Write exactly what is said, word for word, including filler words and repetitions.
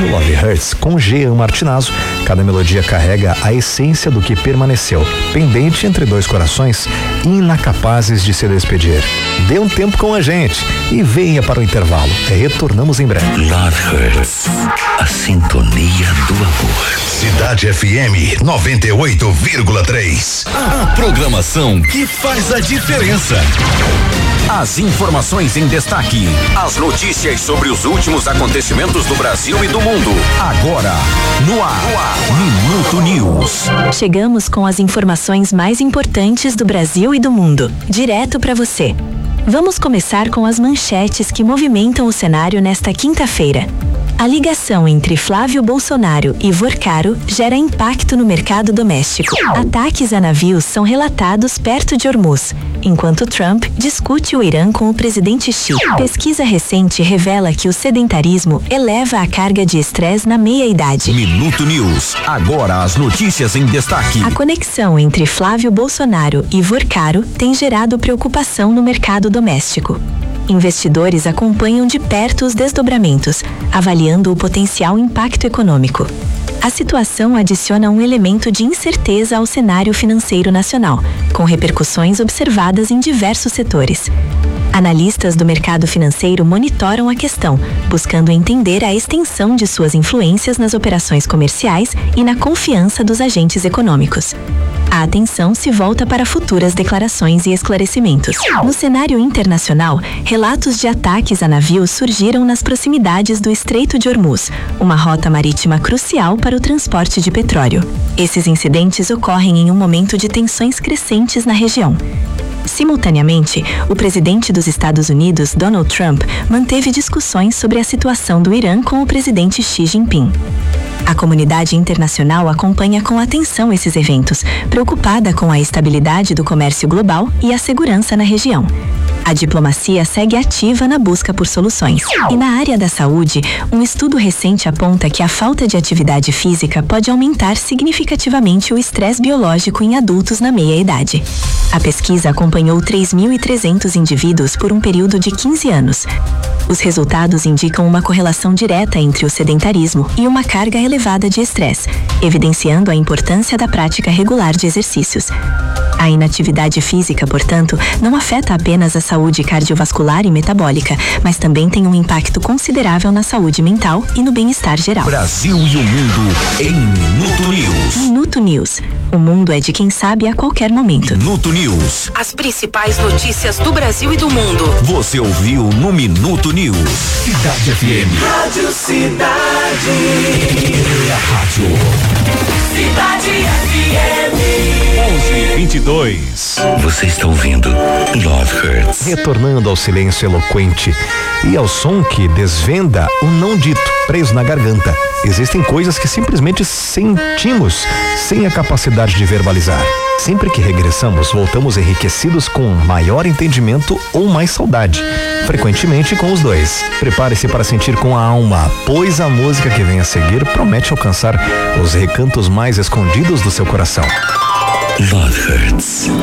No Love Hurts, com Jean Martinazzo, cada melodia carrega a essência do que permaneceu, pendente entre dois corações, incapazes de se despedir. Dê um tempo com a gente e venha para o intervalo. Retornamos em breve. Love Hurts, a sintonia do amor. Cidade F M noventa e oito vírgula três. A programação que faz a diferença. As informações em destaque. As notícias sobre os últimos acontecimentos do Brasil e do mundo. Agora, no ar. No ar. Minuto News. Chegamos com as informações mais importantes do Brasil e do mundo, direto para você. Vamos começar com as manchetes que movimentam o cenário nesta quinta-feira. A ligação entre Flávio Bolsonaro e Vorcaro gera impacto no mercado doméstico. Ataques a navios são relatados perto de Hormuz, enquanto Trump discute o Irã com o presidente Xi. Pesquisa recente revela que o sedentarismo eleva a carga de estresse na meia-idade. Minuto News. Agora as notícias em destaque. A conexão entre Flávio Bolsonaro e Vorcaro tem gerado preocupação no mercado doméstico. Investidores acompanham de perto os desdobramentos, avaliando o potencial impacto econômico. A situação adiciona um elemento de incerteza ao cenário financeiro nacional, com repercussões observadas em diversos setores. Analistas do mercado financeiro monitoram a questão, buscando entender a extensão de suas influências nas operações comerciais e na confiança dos agentes econômicos. A atenção se volta para futuras declarações e esclarecimentos. No cenário internacional, relatos de ataques a navios surgiram nas proximidades do Estreito de Hormuz, uma rota marítima crucial para o transporte de petróleo. Esses incidentes ocorrem em um momento de tensões crescentes na região. Simultaneamente, o presidente dos Estados Unidos, Donald Trump, manteve discussões sobre a situação do Irã com o presidente Xi Jinping. A comunidade internacional acompanha com atenção esses eventos, preocupada com a estabilidade do comércio global e a segurança na região. A diplomacia segue ativa na busca por soluções. E na área da saúde, um estudo recente aponta que a falta de atividade física pode aumentar significativamente o estresse biológico em adultos na meia-idade. A pesquisa acompanhou três mil e trezentos indivíduos por um período de quinze anos. Os resultados indicam uma correlação direta entre o sedentarismo e uma carga elevada de estresse, evidenciando a importância da prática regular de exercícios. A inatividade física, portanto, não afeta apenas a saúde cardiovascular e metabólica, mas também tem um impacto considerável na saúde mental e no bem-estar geral. Brasil e o mundo em Minuto News. Minuto News. O mundo é de quem sabe a qualquer momento. Minuto News. As principais notícias do Brasil e do mundo. Você ouviu no Minuto News. Cidade F M. Rádio Cidade. Rádio Cidade F M. onze e vinte e dois. Você está ouvindo Love Hurts. Retornando ao silêncio eloquente e ao som que desvenda o não dito, preso na garganta. Existem coisas que simplesmente sentimos sem a capacidade de verbalizar. Sempre que regressamos, voltamos enriquecidos com maior entendimento ou mais saudade. Frequentemente com os dois. Prepare-se para sentir com a alma, pois a música que vem a seguir promete alcançar os recantos mais escondidos do seu coração. Love Hurts.